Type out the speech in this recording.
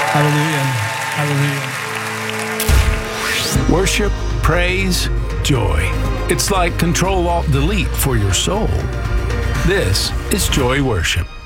Hallelujah. Hallelujah. Worship, praise, joy. It's like Control-Alt-Delete for your soul. This is Joy Worship.